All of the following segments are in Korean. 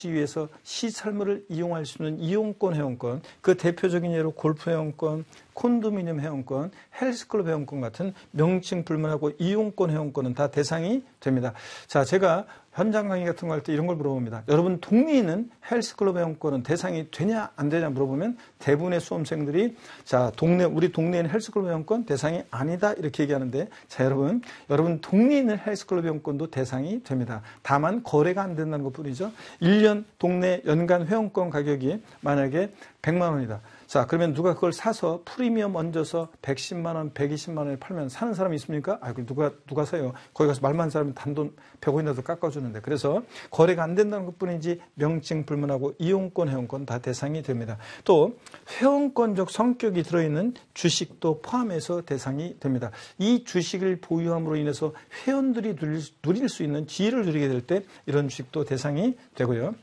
위해서 시설물을 이용할 수 있는 이용권 회원권, 그 대표적인 예로 골프 회원권, 콘도미니엄 회원권, 헬스클럽 회원권 같은 명칭 불문하고 이용권 회원권은 다 대상이 됩니다. 자, 제가 현장 강의 같은 거 할 때 이런 걸 물어봅니다. 여러분 동네에 있는 헬스클럽 회원권은 대상이 되냐 안 되냐 물어보면 대부분의 수험생들이 자, 우리 동네에 있는 헬스클럽 회원권 대상이 아니다 이렇게 얘기하는데, 자, 여러분 동네에 있는 헬스클럽 회원권도 대상이 됩니다. 다만 거래가 안 된다는 것뿐이죠. 1년 동네 연간 회원권 가격이 만약에 100만 원이다. 자, 그러면 누가 그걸 사서 프리미엄 얹어서 110만 원, 120만 원에 팔면 사는 사람이 있습니까? 아이고, 누가 사요? 거기 가서 말 많은 사람은 단돈 100원이라도 깎아주는데. 그래서 거래가 안 된다는 것 뿐이지 명칭 불문하고 이용권, 회원권 다 대상이 됩니다. 또 회원권적 성격이 들어있는 주식도 포함해서 대상이 됩니다. 이 주식을 보유함으로 인해서 회원들이 누릴 수 있는 지위를 누리게 될 때 이런 주식도 대상이 되고요.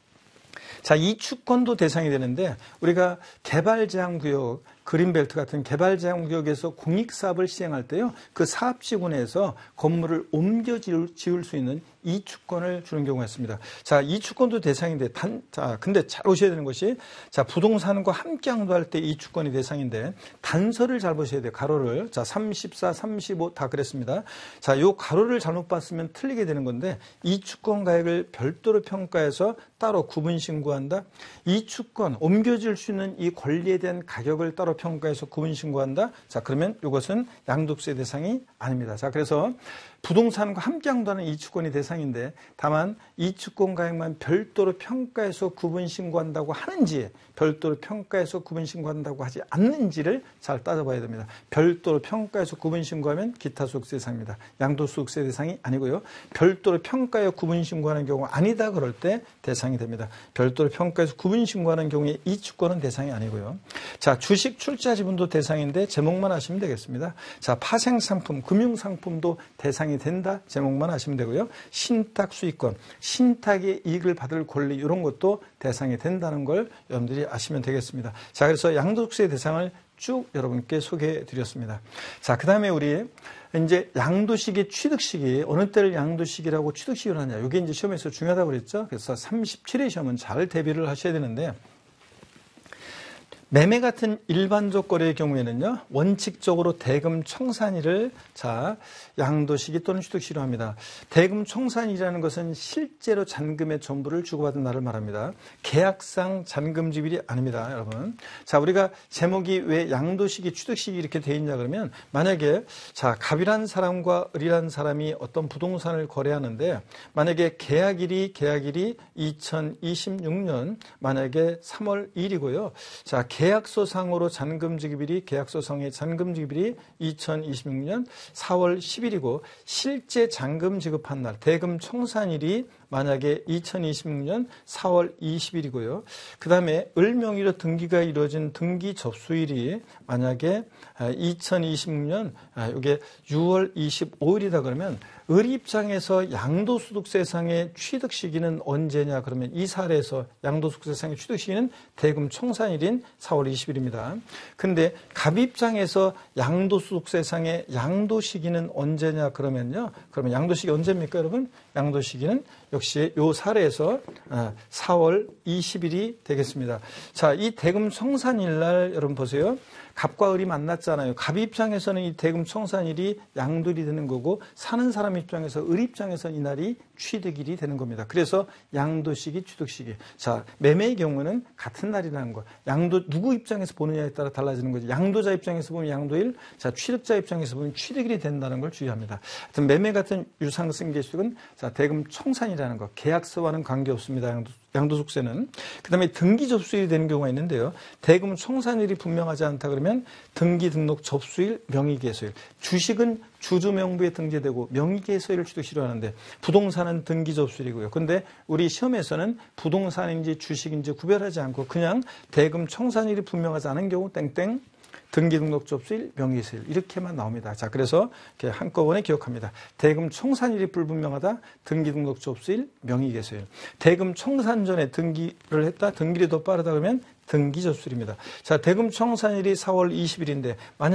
자, 이 주권도 대상이 되는데, 우리가 개발제한구역, 그린벨트 같은 개발제한구역에서 공익사업을 시행할 때요, 그 사업지구내에서 건물을 옮겨 지을 수 있는 이 주권을 주는 경우가 있습니다. 자, 이 주권도 대상인데, 근데 잘 보셔야 되는 것이, 자, 부동산과 함께 양도할 때 이 주권이 대상인데, 단서를 잘 보셔야 돼요. 가로를. 자, 34, 35 다 그랬습니다. 자, 요 가로를 잘못 봤으면 틀리게 되는 건데, 이 주권 가액을 별도로 평가해서 따로 구분 신고한다. 이 주권, 옮겨질 수 있는 이 권리에 대한 가격을 따로 평가해서 구분 신고한다. 자, 그러면 이것은 양도세 대상이 아닙니다. 자, 그래서 부동산과 함께 양도하는 이 주권이 대상인데, 다만 이 주권 가액만 별도로 평가해서 구분 신고한다고 하는지, 별도로 평가해서 구분 신고한다고 하지 않는지를 잘 따져봐야 됩니다. 별도로 평가해서 구분 신고하면 기타 소득세 대상입니다. 양도소득세 대상이 아니고요. 별도로 평가해 구분 신고하는 경우가 아니다 그럴 때 대상이 됩니다. 별도로 평가해서 구분 신고하는 경우에 이 주권은 대상이 아니고요. 자, 주식 출자 지분도 대상인데 제목만 하시면 되겠습니다. 자, 파생상품, 금융상품도 대상이 된다. 제목만 하시면 되고요. 신탁 수익권, 신탁의 이익을 받을 권리 이런 것도 대상이 된다는 걸 여러분들이 아시면 되겠습니다. 자, 그래서 양도소득세 대상을 쭉 여러분께 소개해 드렸습니다. 자, 그 다음에 우리 이제 양도시기, 취득시기, 어느 때를 양도시기라고 취득시기를 하냐. 이게 이제 시험에서 중요하다고 그랬죠. 그래서 37회 시험은 잘 대비를 하셔야 되는데, 매매 같은 일반적 거래의 경우에는요, 원칙적으로 대금 청산일을 양도시기 또는 취득시기로 합니다. 대금 청산일이라는 것은 실제로 잔금의 전부를 주고받은 날을 말합니다. 계약상 잔금 지불이 아닙니다, 여러분. 자, 우리가 제목이 왜 양도시기, 취득시기 이렇게 돼 있냐 그러면, 만약에 갑이란 사람과 을이란 사람이 어떤 부동산을 거래하는데, 만약에 계약일이 2026년 만약에 3월 1일이고요. 자, 계약서상으로 잔금 지급일이, 계약서상의 잔금 지급일이 2026년 4월 10일이고, 실제 잔금 지급한 날, 대금 청산일이 만약에 2026년 4월 20일이고요. 그 다음에 을 명의로 등기가 이루어진 등기 접수일이 만약에 2026년 이게 6월 25일이다 그러면, 을 입장에서 양도소득세상의 취득 시기는 언제냐 그러면, 이 사례에서 양도소득세상의 취득 시기는 대금 청산일인 4월 20일입니다. 근데 갑 입장에서 양도소득세상의 양도 시기는 언제냐 그러면요. 그러면 양도 시기 언제입니까, 여러분? 양도 시기는 역시 이 사례에서 4월 20일이 되겠습니다. 자, 이 대금 청산일 날 여러분 보세요. 갑과 을이 만났잖아요. 갑 입장에서는 이 대금 청산일이 양도일이 되는 거고, 사는 사람 입장에서, 을 입장에서는 이날이 취득일이 되는 겁니다. 그래서 양도시기, 취득시기. 자, 매매의 경우는 같은 날이라는 거. 누구 입장에서 보느냐에 따라 달라지는 거죠. 양도자 입장에서 보면 양도일, 자, 취득자 입장에서 보면 취득일이 된다는 걸 주의합니다. 하여튼 매매 같은 유상승계수익은 대금 청산이라는 거. 계약서와는 관계없습니다. 양도소득세는. 그 다음에 등기 접수일이 되는 경우가 있는데요. 대금 청산일이 분명하지 않다 그러면 등기 등록 접수일, 명의개소일. 주식은 주주 명부에 등재되고 명의개소일을 취득시로 하는데, 부동산은 등기 접수일이고요. 근데 우리 시험에서는 부동산인지 주식인지 구별하지 않고 그냥 대금 청산일이 분명하지 않은 경우 땡땡, 등기 등록 접수일, 명의개소일 이렇게만 나옵니다. 자, 그래서 이렇게 한꺼번에 기억합니다. 대금 청산일이 불분명하다, 등기 등록 접수일, 명의개소일. 대금 청산 전에 등기를 했다, 등기일이 더 빠르다 그러면 등기 접수일입니다. 자, 대금 청산일이 4월 20일인데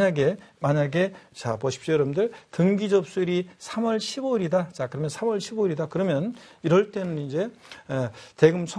만약에 자, 보십시오, 여러분들. 등기 접수일이 3월 15일이다. 자, 그러면 4월 15일이다. 그러면 이럴 때는 이제 대금